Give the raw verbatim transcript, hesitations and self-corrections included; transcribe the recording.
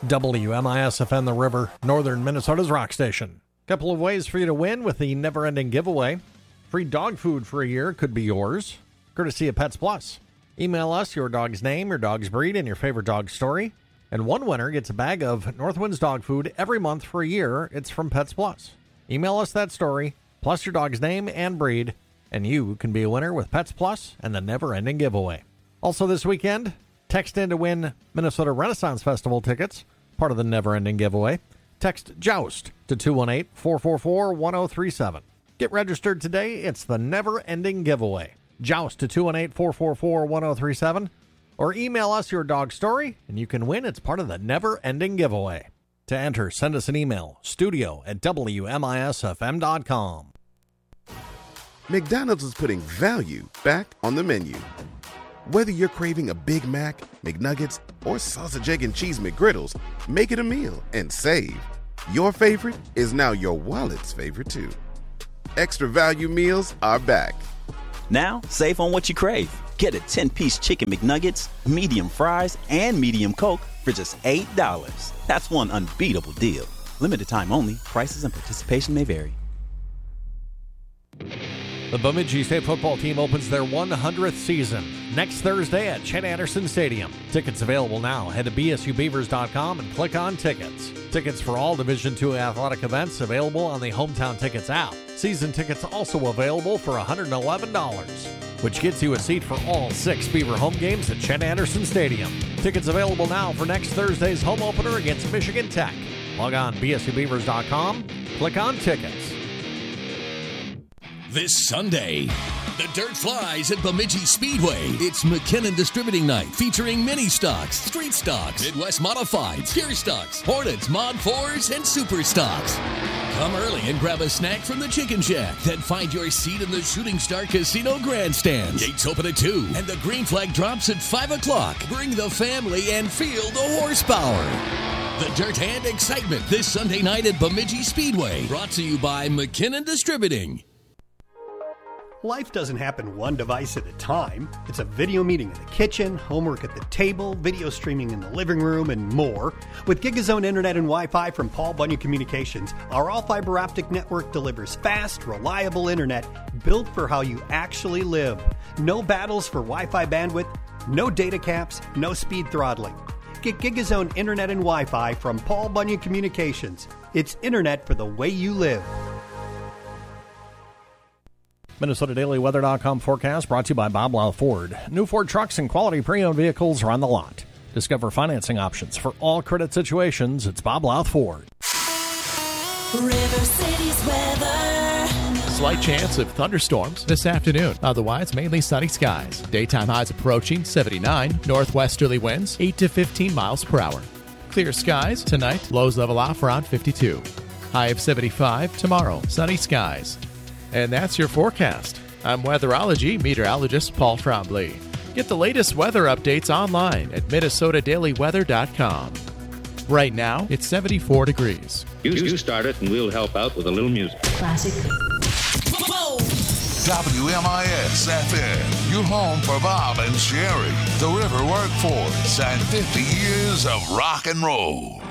W M I S F M The River, northern Minnesota's rock station. Couple of ways for you to win with the never-ending giveaway. Free dog food for a year could be yours, courtesy of Pets Plus. Email us your dog's name, your dog's breed, and your favorite dog story. And one winner gets a bag of Northwind's dog food every month for a year. It's from Pets Plus. Email us that story, plus your dog's name and breed, and you can be a winner with Pets Plus and the never-ending giveaway. Also this weekend, text in to win Minnesota Renaissance Festival tickets, part of the never-ending giveaway. Text JOUST to two one eight, four four four, one zero three seven. Get registered today. It's the never-ending giveaway. JOUST to two one eight, four four four, one zero three seven. Or email us your dog story, and you can win. It's part of the never-ending giveaway. To enter, send us an email, studio at W M I S F M dot com. McDonald's is putting value back on the menu. Whether you're craving a Big Mac, McNuggets, or sausage, egg, and cheese McGriddles, make it a meal and save. Your favorite is now your wallet's favorite, too. Extra value meals are back. Now, save on what you crave. Get a ten-piece Chicken McNuggets, medium fries, and medium Coke for just eight dollars. That's one unbeatable deal. Limited time only. Prices and participation may vary. The Bemidji State football team opens their one hundredth season next Thursday at Chet Anderson Stadium. Tickets available now. Head to B S U Beavers dot com and click on Tickets. Tickets for all Division two athletic events available on the Hometown Tickets app. Season tickets also available for one hundred eleven dollars, which gets you a seat for all six Beaver home games at Chet Anderson Stadium. Tickets available now for next Thursday's home opener against Michigan Tech. Log on B S U Beavers dot com, click on Tickets. This Sunday, the dirt flies at Bemidji Speedway. It's McKinnon Distributing Night featuring mini stocks, street stocks, Midwest Modifieds, Gear Stocks, Hornets, Mod fours, and Super Stocks. Come early and grab a snack from the Chicken Shack. Then find your seat in the Shooting Star Casino Grandstand. Gates open at two, and the green flag drops at five o'clock. Bring the family and feel the horsepower. The dirt and excitement this Sunday night at Bemidji Speedway. Brought to you by McKinnon Distributing. Life doesn't happen one device at a time. It's a video meeting in the kitchen, homework at the table, video streaming in the living room, and more. With GigaZone Internet and Wi-Fi from Paul Bunyan Communications, our all-fiber optic network delivers fast, reliable internet built for how you actually live. No battles for Wi-Fi bandwidth, no data caps, no speed throttling. Get GigaZone Internet and Wi-Fi from Paul Bunyan Communications. It's internet for the way you live. Minnesota Daily Weather dot com forecast brought to you by Bob Lau Ford. New Ford trucks and quality pre-owned vehicles are on the lot. Discover financing options for all credit situations. It's Bob Lau Ford. River City's weather. Slight chance of thunderstorms this afternoon. Otherwise, mainly sunny skies. Daytime highs approaching seventy-nine. Northwesterly winds eight to fifteen miles per hour. Clear skies tonight. Lows level off around fifty-two. High of seventy-five tomorrow. Sunny skies. And that's your forecast. I'm weatherology meteorologist Paul Trombley. Get the latest weather updates online at Minnesota Daily Weather dot com. Right now, it's seventy-four degrees. You, you start it, and we'll help out with a little music. Classic. W M I S F M, your home for Bob and Sherry, the River Workforce, and fifty years of rock and roll.